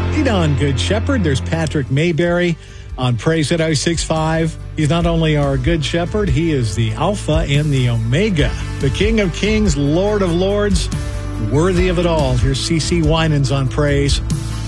Lead on Good Shepherd. There's Patrick Mayberry on Praise at I-65. He's not only our Good Shepherd, he is the Alpha and the Omega, the King of Kings, Lord of Lords, worthy of it all. Here's CeCe Winans on Praise.